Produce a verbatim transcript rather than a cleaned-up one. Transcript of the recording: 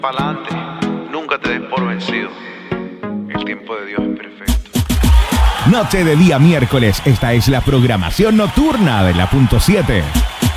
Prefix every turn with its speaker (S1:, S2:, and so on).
S1: Pa'lante, nunca te des por vencido. El tiempo de Dios es perfecto.
S2: Noche de día miércoles, esta es la programación nocturna de la punto siete.